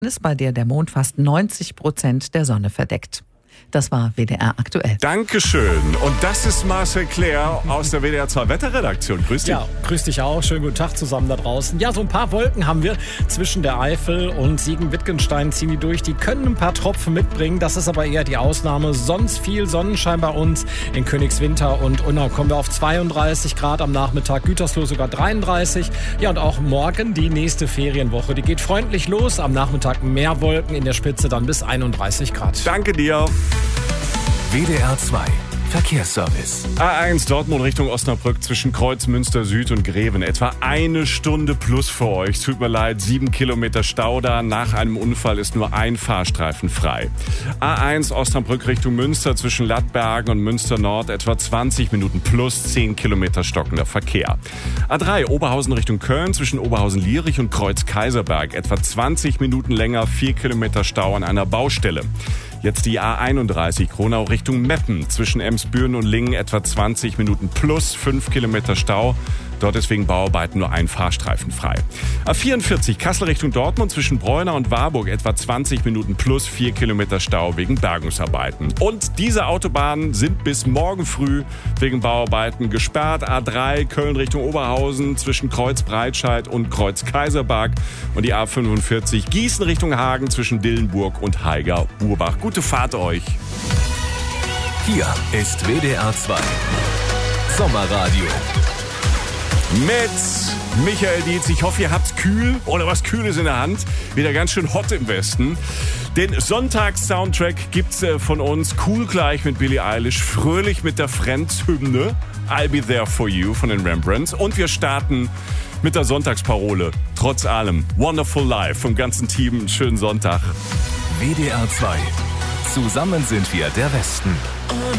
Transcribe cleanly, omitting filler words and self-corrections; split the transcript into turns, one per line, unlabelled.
ist, bei der der Mond fast 90% der Sonne verdeckt. Das war WDR aktuell.
Dankeschön. Und das ist Marcel Claire aus der WDR 2 Wetterredaktion. Grüß dich.
Ja, grüß dich auch. Schönen guten Tag zusammen da draußen. Ja, so ein paar Wolken haben wir zwischen der Eifel und Siegen-Wittgenstein ziehen die durch. Die können ein paar Tropfen mitbringen. Das ist aber eher die Ausnahme. Sonst viel Sonnenschein bei uns. In Königswinter und Unna kommen wir auf 32 Grad am Nachmittag. Gütersloh sogar 33. Ja, und auch morgen die nächste Ferienwoche. Die geht freundlich los. Am Nachmittag mehr Wolken, in der Spitze dann bis 31 Grad.
Danke dir.
WDR 2 Verkehrsservice.
A1 Dortmund Richtung Osnabrück zwischen Kreuz, Münster Süd und Greven. Etwa 1 Stunde plus für euch. Tut mir leid, 7 Kilometer Stau da. Nach einem Unfall ist nur ein Fahrstreifen frei. A1 Osnabrück Richtung Münster zwischen Lattbergen und Münster Nord. Etwa 20 Minuten plus 10 Kilometer stockender Verkehr. A3 Oberhausen Richtung Köln zwischen Oberhausen-Lierich und Kreuz-Kaiserberg. Etwa 20 Minuten länger, 4 Kilometer Stau an einer Baustelle. Jetzt die A31 Kronau Richtung Meppen. Zwischen Emsbüren und Lingen etwa 20 Minuten plus 5 Kilometer Stau. Dort ist wegen Bauarbeiten nur ein Fahrstreifen frei. A44 Kassel Richtung Dortmund zwischen Breunau und Warburg etwa 20 Minuten plus 4 Kilometer Stau wegen Bergungsarbeiten. Und diese Autobahnen sind bis morgen früh wegen Bauarbeiten gesperrt. A3 Köln Richtung Oberhausen zwischen Kreuz Breitscheid und Kreuz Kaiserberg. Und die A45 Gießen Richtung Hagen zwischen Dillenburg und Haiger-Urbach. Gute Fahrt euch.
Hier ist WDR 2 Sommerradio.
Mit Michael Dietz. Ich hoffe, ihr habt's kühl oder was Kühles in der Hand. Wieder ganz schön hot im Westen. Den Sonntags-Soundtrack gibt's von uns. Cool gleich mit Billie Eilish. Fröhlich mit der Friends-Hymne I'll Be There For You von den Rembrandts. Und wir starten mit der Sonntagsparole. Trotz allem. Wonderful Life vom ganzen Team. Einen schönen Sonntag.
WDR 2. Zusammen sind wir der Westen.